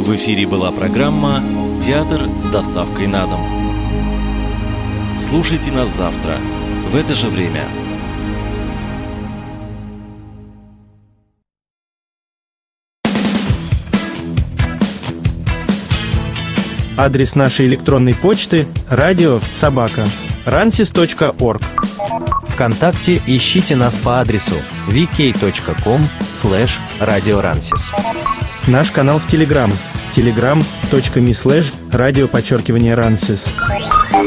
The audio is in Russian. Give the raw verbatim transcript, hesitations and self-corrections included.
В эфире была программа «Театр с доставкой на дом». Слушайте нас завтра в это же время. Адрес нашей электронной почты – радио собака рансис точка орг. ВКонтакте ищите нас по адресу ви кей точка ком слэш радиорансис. Наш канал в Телеграм – телеграм точка ми слэш радио подчеркивание рансис.